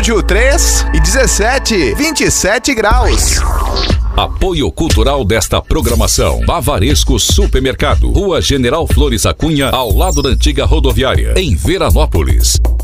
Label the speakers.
Speaker 1: Estúdio 3 e 17, 27 graus.
Speaker 2: Apoio cultural desta programação: Bavaresco Supermercado, Rua General Flores Acunha, ao lado da antiga rodoviária, em Veranópolis.